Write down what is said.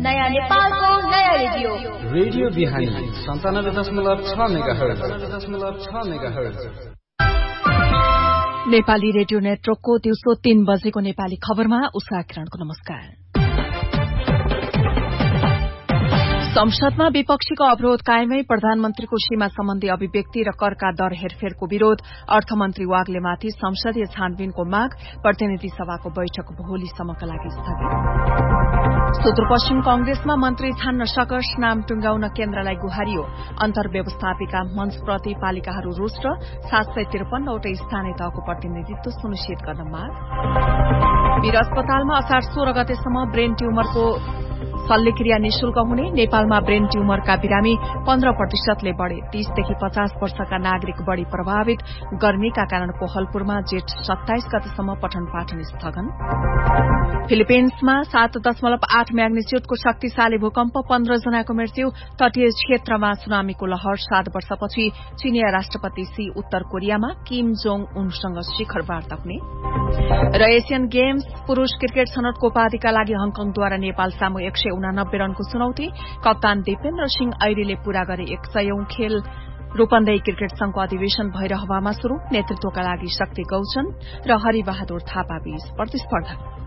नयाँ नेपालको नयाँ रेडियो रेडियो बिहानी 97.6 मेगाहर्ज नेपाली रेडियो नेटवर्कको दिउँसो 3 बजेको नेपाली खबरमा उषा किरणको नमस्कार। संसदमा विपक्षीको अवरोध कायमै, प्रधानमन्त्रीको सीमा सम्बन्धी अभिव्यक्ति र करका दर हेरफेरको विरोध, अर्थमन्त्री वाग्लेमाथि संसदीय छानबिनको माग, प्रतिनिधि सभाको बैठक भोलिसम्मका लागि स्थगित। सुदूरपश्चिम कंग्रेसमा मन्त्री छान्न सकस, नाम टुंगाउन केन्द्रलाई गुहारियो। अन्तर्व्यवस्थापिका मञ्चप्रति पालिकाहरू रुष्ट, 753 वटै स्थानीय तहको प्रतिनिधित्व सुनिश्चित गर्न माग। वीर अस्पतालमा असार 16 गतेसम्म ब्रेन ट्यूमरको शल्यक्रिया निशुल्क हुने। नेपालमा ब्रेन ट्यूमरका बिरामी 15% बढे। 30 देखि 50 वर्षका नागरिक बढ़ी प्रभावित। गर्मीका कारण कोहलपुरमा जेठ 27 गतेसम्म पठन पाठन स्थगन। फिलिपिन्समा 7.8 म्याग्निच्युडको शक्तिशाली भूकम्प, 15 जनाको मृत्यु। तटीय क्षेत्रमा सुनामीको लहर। 7 वर्षपछि चीनिया राष्ट्रपति सी उत्तर कोरियामा, किम जोङ उनसँग शिखर वार्ता हुने। र एशियन गेम्स पुरूष क्रिकेट छनौटको उपाधिका लागि हङकङद्वारा नेपाल सामु 189 रनको चुनौती। कप्तान दीपेन्द्र सिंह ऐरीले पूरा गरे 100औं खेल। रूपन्देही क्रिकेट संघको अधिवेशन भैरहवामा शुरू। नेतृत्वका लागि शक्ति गौचन र हरिबहादुर थापा बीच प्रतिस्पर्धा।